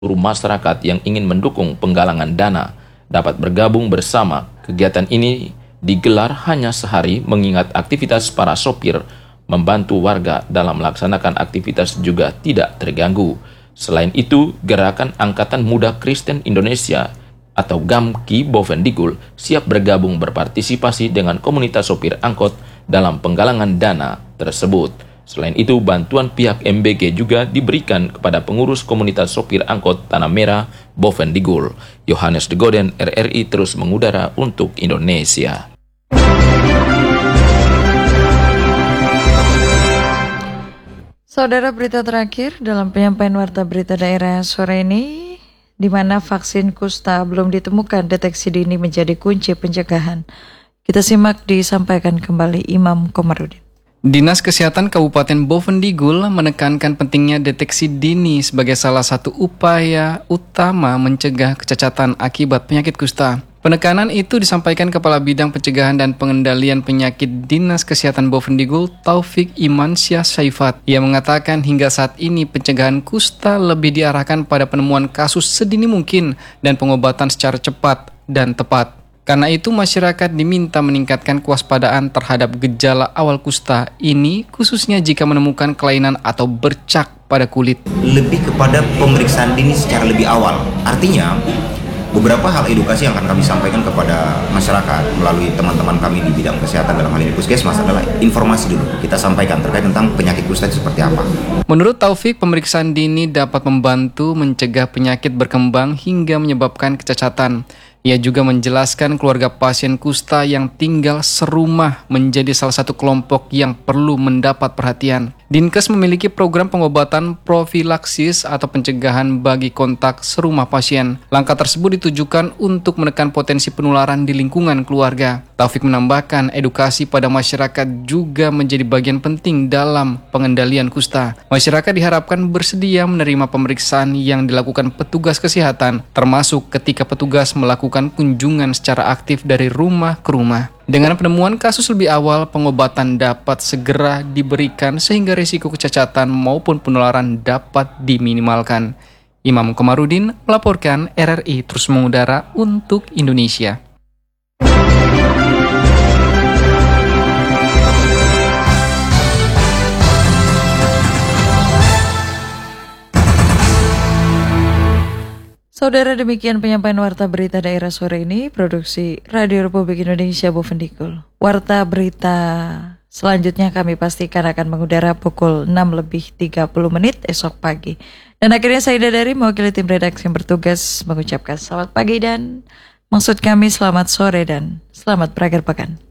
seluruh masyarakat yang ingin mendukung penggalangan dana dapat bergabung bersama. Kegiatan ini digelar hanya sehari mengingat aktivitas para sopir membantu warga dalam melaksanakan aktivitas juga tidak terganggu. Selain itu, Gerakan Angkatan Muda Kristen Indonesia atau GAMKI Bovendigul siap bergabung berpartisipasi dengan komunitas sopir angkot dalam penggalangan dana tersebut. Selain itu, bantuan pihak MBG juga diberikan kepada pengurus komunitas sopir angkot Tanah Merah Bovendigul. Yohanes de Goden, RRI terus mengudara untuk Indonesia. Saudara, berita terakhir dalam penyampaian warta berita daerah sore ini, di mana vaksin kusta belum ditemukan, deteksi dini menjadi kunci pencegahan. Kita simak disampaikan kembali Imam Komarudin. Dinas Kesehatan Kabupaten Bovendigul menekankan pentingnya deteksi dini sebagai salah satu upaya utama mencegah kecacatan akibat penyakit kusta. Penekanan itu disampaikan Kepala Bidang Pencegahan dan Pengendalian Penyakit Dinas Kesehatan Bovendigul, Taufik Imansyah Saifat. Ia mengatakan hingga saat ini pencegahan kusta lebih diarahkan pada penemuan kasus sedini mungkin dan pengobatan secara cepat dan tepat. Karena itu masyarakat diminta meningkatkan kewaspadaan terhadap gejala awal kusta ini, khususnya jika menemukan kelainan atau bercak pada kulit. Lebih kepada pemeriksaan dini secara lebih awal. Artinya, beberapa hal edukasi yang akan kami sampaikan kepada masyarakat melalui teman-teman kami di bidang kesehatan, dalam hal ini Puskesmas, adalah informasi dulu kita sampaikan terkait tentang penyakit kusta itu seperti apa. Menurut Taufik, pemeriksaan dini dapat membantu mencegah penyakit berkembang hingga menyebabkan kecacatan. Ia juga menjelaskan keluarga pasien kusta yang tinggal serumah menjadi salah satu kelompok yang perlu mendapat perhatian. Dinkes memiliki program pengobatan profilaksis atau pencegahan bagi kontak serumah pasien. Langkah tersebut ditujukan untuk menekan potensi penularan di lingkungan keluarga. Taufik menambahkan, edukasi pada masyarakat juga menjadi bagian penting dalam pengendalian kusta. Masyarakat diharapkan bersedia menerima pemeriksaan yang dilakukan petugas kesehatan, termasuk ketika petugas melakukan kunjungan secara aktif dari rumah ke rumah. Dengan penemuan kasus lebih awal, pengobatan dapat segera diberikan sehingga risiko kecacatan maupun penularan dapat diminimalkan. Imam Komarudin melaporkan, RRI terus mengudara untuk Indonesia. Saudara, demikian penyampaian warta berita daerah sore ini, produksi Radio Republik Indonesia Bovendigul. Warta berita selanjutnya kami pastikan akan mengudara pukul 6:30 esok pagi. Dan akhirnya saya dari mewakili tim redaksi yang bertugas mengucapkan selamat pagi dan maksud kami selamat sore dan selamat berakhir pekan.